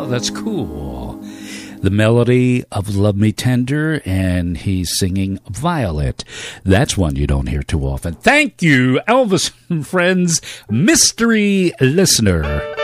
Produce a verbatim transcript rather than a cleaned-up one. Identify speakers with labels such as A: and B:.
A: That's cool. The melody of Love Me Tender, and he's singing Violet. That's one you don't hear too often. Thank you, Elvis and Friends Mystery Listener.